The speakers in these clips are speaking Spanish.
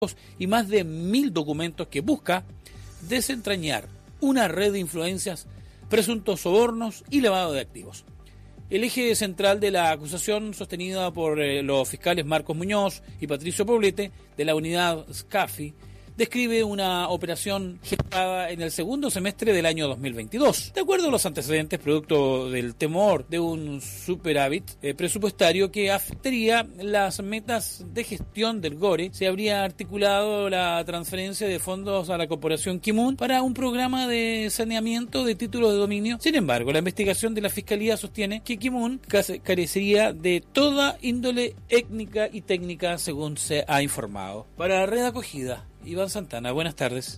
y más de 1.000 documentos que busca desentrañar una red de influencias, presuntos sobornos y lavado de activos. El eje central de la acusación, sostenida por los fiscales Marcos Muñoz y Patricio Poblete de la unidad SCAFI, describe una operación gestada en el segundo semestre del año 2022. De acuerdo a los antecedentes, producto del temor de un superávit presupuestario que afectaría las metas de gestión del GORE, se habría articulado la transferencia de fondos a la corporación Kimun para un programa de saneamiento de títulos de dominio. Sin embargo, la investigación de la Fiscalía sostiene que Kimun carecería de toda índole étnica y técnica, según se ha informado. Para Red Acogida, Iván Santana, buenas tardes.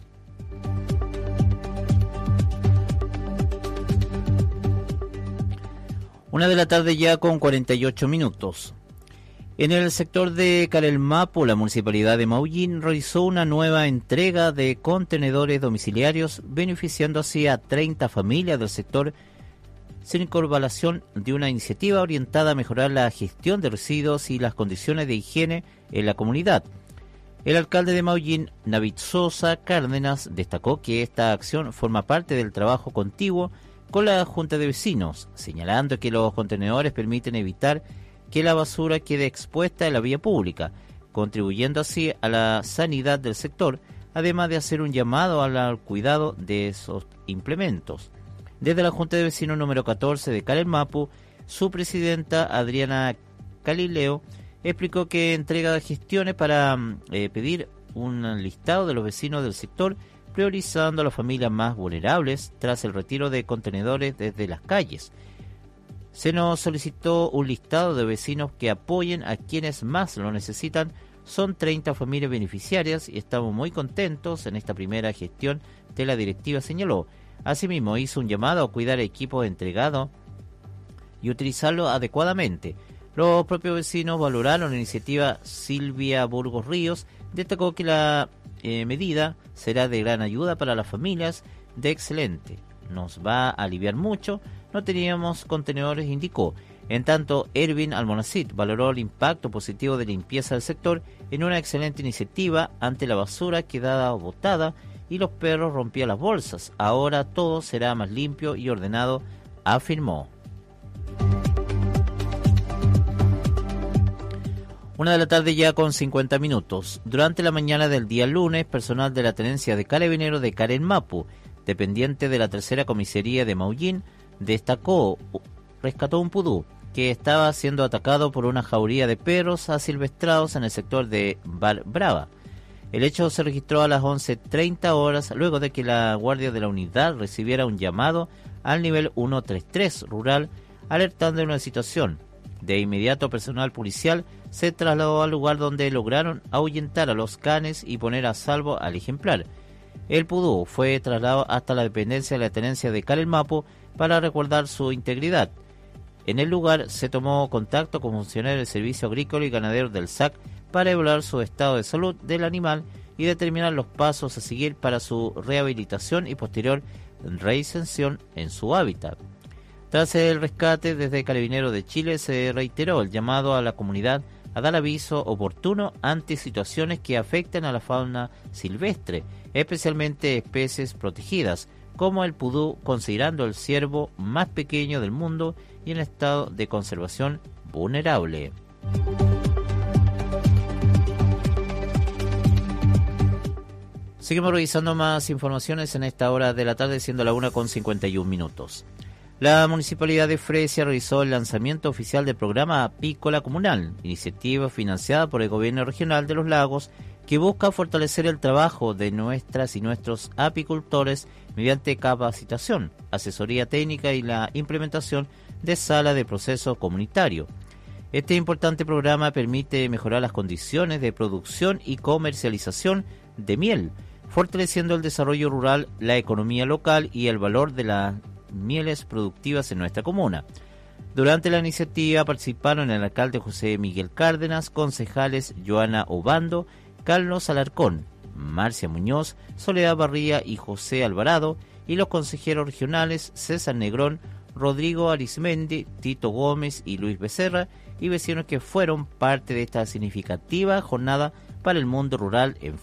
Una de la tarde ya con 48 minutos. En el sector de Carelmapo, la Municipalidad de Maullín realizó una nueva entrega de contenedores domiciliarios, beneficiando así a 30 familias del sector, sin incorporación de una iniciativa orientada a mejorar la gestión de residuos y las condiciones de higiene en la comunidad. El alcalde de Maullín, Navid Sosa Cárdenas, destacó que esta acción forma parte del trabajo continuo con la Junta de Vecinos, señalando que los contenedores permiten evitar que la basura quede expuesta en la vía pública, contribuyendo así a la sanidad del sector, además de hacer un llamado al cuidado de esos implementos. Desde la Junta de Vecinos número 14 de Carelmapo, su presidenta Adriana Calileo explicó que entrega gestiones para pedir un listado de los vecinos del sector, priorizando a las familias más vulnerables tras el retiro de contenedores desde las calles. Se nos solicitó un listado de vecinos que apoyen a quienes más lo necesitan. Son 30 familias beneficiarias y estamos muy contentos en esta primera gestión de la directiva, señaló. Asimismo, hizo un llamado a cuidar equipos entregados y utilizarlo adecuadamente. Los propios vecinos valoraron la iniciativa. Silvia Burgos Ríos destacó que la medida será de gran ayuda para las familias. De excelente, nos va a aliviar mucho, no teníamos contenedores, indicó. En tanto, Erwin Almonacid valoró el impacto positivo de limpieza del sector en una excelente iniciativa ante la basura quedada botada y los perros rompían las bolsas. Ahora todo será más limpio y ordenado, afirmó. 1 de la tarde ya con 50 minutos. Durante la mañana del día lunes, personal de la Tenencia de Carabineros de Carelmapo, dependiente de la tercera comisaría de Maullín, rescató un pudú que estaba siendo atacado por una jauría de perros asilvestrados en el sector de Bar Brava. El hecho se registró a las 11:30 horas, luego de que la guardia de la unidad recibiera un llamado al nivel 133 rural, alertando de una situación. De inmediato, personal policial se trasladó al lugar, donde lograron ahuyentar a los canes y poner a salvo al ejemplar. El pudú fue trasladado hasta la dependencia de la Tenencia de Carelmapo para resguardar su integridad. En el lugar se tomó contacto con funcionarios del Servicio Agrícola y Ganadero del SAC para evaluar su estado de salud del animal y determinar los pasos a seguir para su rehabilitación y posterior reinserción en su hábitat. Tras el rescate, desde Carabineros de Chile se reiteró el llamado a la comunidad a dar aviso oportuno ante situaciones que afecten a la fauna silvestre, especialmente especies protegidas, como el pudú, considerando el ciervo más pequeño del mundo y en estado de conservación vulnerable. Seguimos revisando más informaciones en esta hora de la tarde, siendo la 1:51 minutos. La Municipalidad de Fresia realizó el lanzamiento oficial del programa Apícola Comunal, iniciativa financiada por el Gobierno Regional de los Lagos, que busca fortalecer el trabajo de nuestras y nuestros apicultores mediante capacitación, asesoría técnica y la implementación de sala de proceso comunitario. Este importante programa permite mejorar las condiciones de producción y comercialización de miel, fortaleciendo el desarrollo rural, la economía local y el valor de las mieles productivas en nuestra comuna. Durante la iniciativa participaron el alcalde José Miguel Cárdenas, concejales Joana Obando, Carlos Alarcón, Marcia Muñoz, Soledad Barría y José Alvarado, y los consejeros regionales César Negrón, Rodrigo Arismendi, Tito Gómez y Luis Becerra, y vecinos que fueron parte de esta significativa jornada para el mundo rural en